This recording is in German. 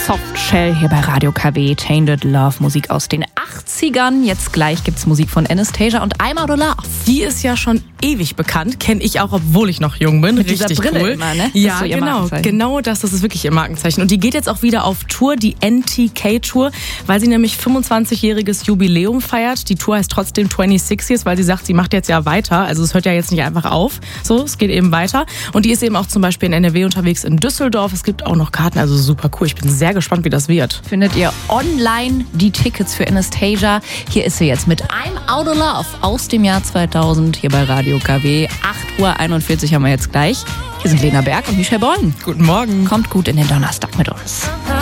Softshell hier bei Radio KW. Tainted Love, Musik aus den 80ern. Jetzt gleich gibt's Musik von Anastasia und I'm Out of Love. Die ist ja schon ewig bekannt, kenne ich auch, obwohl ich noch jung bin. Mit Richtig dieser Brille cool. immer, ne? Ja, so genau das ist wirklich ihr Markenzeichen. Und die geht jetzt auch wieder auf Tour, die NTK-Tour, weil sie nämlich 25-jähriges Jubiläum feiert. Die Tour heißt trotzdem 26 Years, weil sie sagt, sie macht jetzt ja weiter. Also es hört ja jetzt nicht einfach auf. So, es geht eben weiter. Und die ist eben auch zum Beispiel in NRW unterwegs, in Düsseldorf. Es gibt auch noch Karten, also super cool. Ich bin sehr gespannt, wie das wird. Findet ihr online die Tickets für Anastasia. Hier ist sie jetzt mit I'm Out of Love aus dem Jahr 2000 hier bei Radio KW. 8:41 Uhr haben wir jetzt gleich. Hier sind Lena Berg und Michelle Bollen. Guten Morgen. Kommt gut in den Donnerstag mit uns.